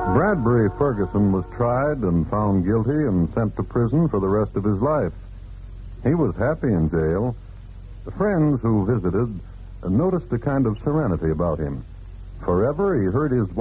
Bradbury Ferguson was tried and found guilty and sent to prison for the rest of his life. He was happy in jail. The friends who visited noticed a kind of serenity about him. Forever he heard his